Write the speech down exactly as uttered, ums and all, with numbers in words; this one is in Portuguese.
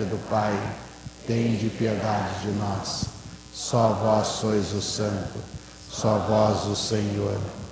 bendita do Pai, tende piedade de nós. Só vós sois o Santo, só vós o Senhor.